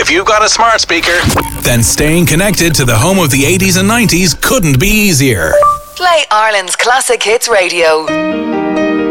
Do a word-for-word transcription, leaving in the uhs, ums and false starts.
If you've got a smart speaker, then staying connected to the home of the eighties and nineties couldn't be easier. Play Ireland's Classic Hits Radio.